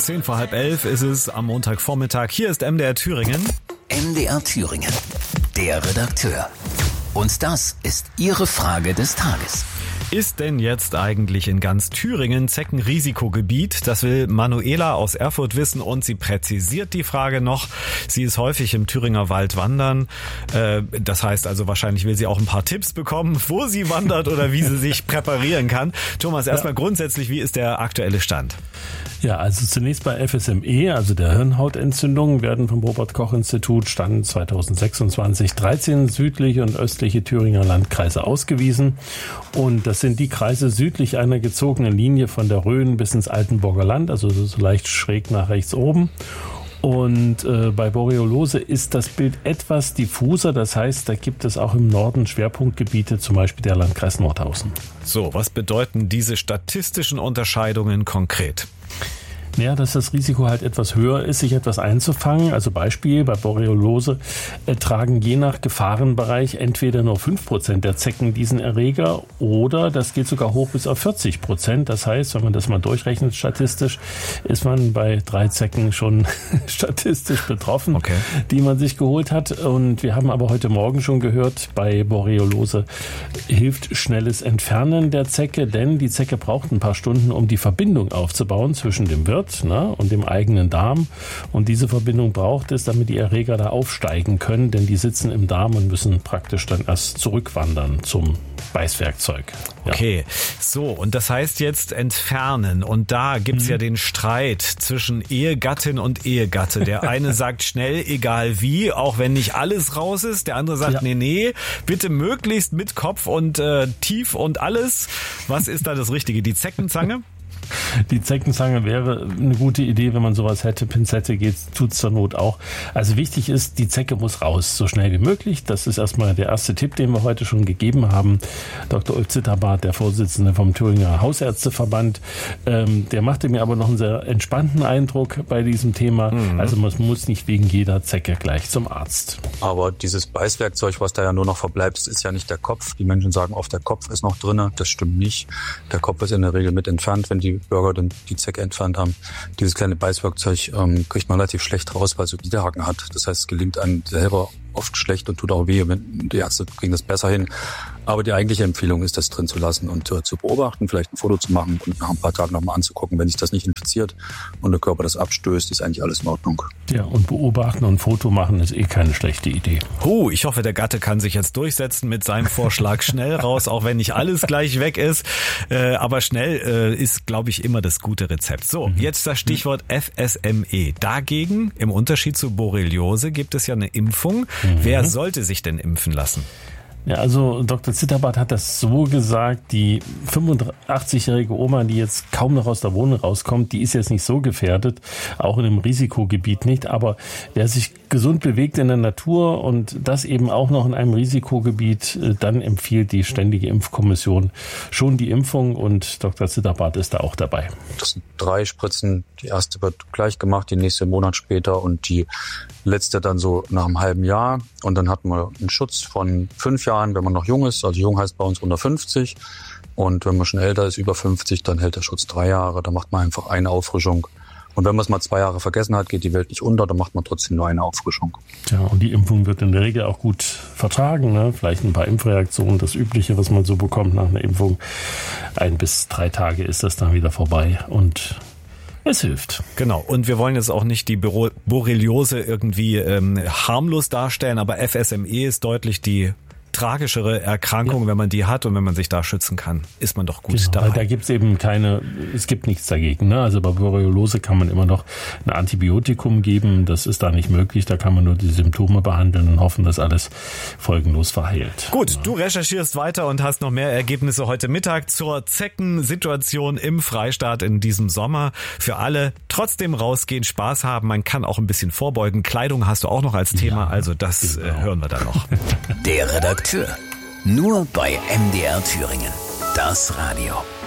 11:10 ist es am Montagvormittag. Hier ist MDR Thüringen. MDR Thüringen, der Redakteur. Und das ist Ihre Frage des Tages. Ist denn jetzt eigentlich in ganz Thüringen Zeckenrisikogebiet? Das will Manuela aus Erfurt wissen und sie präzisiert die Frage noch. Sie ist häufig im Thüringer Wald wandern. Das heißt also, wahrscheinlich will sie auch ein paar Tipps bekommen, wo sie wandert oder wie sie sich präparieren kann. Thomas, erstmal grundsätzlich, wie ist der aktuelle Stand? Ja, also zunächst bei FSME, also der Hirnhautentzündung, werden vom Robert-Koch-Institut Stand 2026 13 südliche und östliche Thüringer Landkreise ausgewiesen. Und das sind die Kreise südlich einer gezogenen Linie von der Rhön bis ins Altenburger Land, also so leicht schräg nach rechts oben. Und bei Borreliose ist das Bild etwas diffuser, das heißt, da gibt es auch im Norden Schwerpunktgebiete, zum Beispiel der Landkreis Nordhausen. So, was bedeuten diese statistischen Unterscheidungen konkret? Ja, dass das Risiko halt etwas höher ist, sich etwas einzufangen. Also Beispiel, bei Borreliose tragen je nach Gefahrenbereich entweder nur 5% der Zecken diesen Erreger oder das geht sogar hoch bis auf 40%. Das heißt, wenn man das mal durchrechnet statistisch, ist man bei 3 Zecken schon statistisch betroffen, okay, die man sich geholt hat. Und wir haben aber heute Morgen schon gehört, bei Borreliose hilft schnelles Entfernen der Zecke, denn die Zecke braucht ein paar Stunden, um die Verbindung aufzubauen zwischen dem Wirt und dem eigenen Darm. Und diese Verbindung braucht es, damit die Erreger da aufsteigen können, denn die sitzen im Darm und müssen praktisch dann erst zurückwandern zum Beißwerkzeug. Ja. Okay, so, und das heißt jetzt entfernen. Und da gibt's ja den Streit zwischen Ehegattin und Ehegatte. Der eine sagt schnell, egal wie, auch wenn nicht alles raus ist. Der andere sagt, nee, bitte möglichst mit Kopf und tief und alles. Was ist da das Richtige? Die Zeckenzange? Die Zeckenzange wäre eine gute Idee, wenn man sowas hätte. Pinzette tut's zur Not auch. Also wichtig ist, die Zecke muss raus, so schnell wie möglich. Das ist erstmal der erste Tipp, den wir heute schon gegeben haben. Dr. Ulf Zitterbart, der Vorsitzende vom Thüringer Hausärzteverband, der machte mir aber noch einen sehr entspannten Eindruck bei diesem Thema. Also man muss nicht wegen jeder Zecke gleich zum Arzt. Aber dieses Beißwerkzeug, was da ja nur noch verbleibt, das ist ja nicht der Kopf. Die Menschen sagen oft, der Kopf ist noch drin. Das stimmt nicht. Der Kopf ist in der Regel mit entfernt, wenn die Bürger dann die Zecke entfernt haben. Dieses kleine Beißwerkzeug kriegt man relativ schlecht raus, weil es so Widerhaken hat. Das heißt, es gelingt einem selber oft schlecht und tut auch weh. Die Ärzte kriegen das besser hin. Aber die eigentliche Empfehlung ist, das drin zu lassen und zu beobachten, vielleicht ein Foto zu machen und nach ein paar Tagen nochmal anzugucken. Wenn sich das nicht infiziert und der Körper das abstößt, ist eigentlich alles in Ordnung. Ja, und beobachten und Foto machen ist keine schlechte Idee. Ich hoffe, der Gatte kann sich jetzt durchsetzen mit seinem Vorschlag schnell raus, auch wenn nicht alles gleich weg ist. Aber schnell ist, glaube ich, immer das gute Rezept. So, jetzt das Stichwort FSME. Dagegen, im Unterschied zu Borreliose, gibt es ja eine Impfung. Wer sollte sich denn impfen lassen? Ja, also Dr. Zitterbart hat das so gesagt, die 85-jährige Oma, die jetzt kaum noch aus der Wohnung rauskommt, die ist jetzt nicht so gefährdet, auch in einem Risikogebiet nicht, aber wer sich gesund bewegt in der Natur und das eben auch noch in einem Risikogebiet, dann empfiehlt die Ständige Impfkommission schon die Impfung und Dr. Zitterbart ist da auch dabei. Das sind 3 Spritzen, die erste wird gleich gemacht, die nächste einen Monat später und die letzte dann so nach einem halben Jahr und dann hat man einen Schutz von 5 Jahren, wenn man noch jung ist, also jung heißt bei uns unter 50 und wenn man schon älter ist, über 50, dann hält der Schutz 3 Jahre, da macht man einfach eine Auffrischung. Und wenn man es mal 2 Jahre vergessen hat, geht die Welt nicht unter, dann macht man trotzdem nur eine Auffrischung. Ja, und die Impfung wird in der Regel auch gut vertragen, ne? Vielleicht ein paar Impfreaktionen, das Übliche, was man so bekommt nach einer Impfung. 1 bis 3 Tage ist das dann wieder vorbei und es hilft. Genau. Und wir wollen jetzt auch nicht die Borreliose irgendwie harmlos darstellen, aber FSME ist deutlich die tragischere Erkrankung, wenn man die hat und wenn man sich da schützen kann, ist man doch gut dabei. Da gibt's eben es gibt nichts dagegen. Ne? Also bei Borreliose kann man immer noch ein Antibiotikum geben. Das ist da nicht möglich. Da kann man nur die Symptome behandeln und hoffen, dass alles folgenlos verheilt. Gut, du recherchierst weiter und hast noch mehr Ergebnisse heute Mittag zur Zeckensituation im Freistaat in diesem Sommer. Für alle trotzdem rausgehen, Spaß haben. Man kann auch ein bisschen vorbeugen. Kleidung hast du auch noch als Thema. Also das hören wir dann noch. Der Redakteur. Nur bei MDR Thüringen. Das Radio.